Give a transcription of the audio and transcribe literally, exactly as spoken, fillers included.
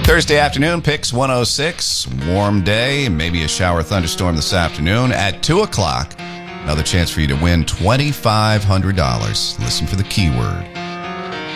Thursday afternoon, Picks one oh six. Warm day, maybe a shower thunderstorm this afternoon. At two o'clock, another chance for you to win two thousand five hundred dollars. Listen for the keyword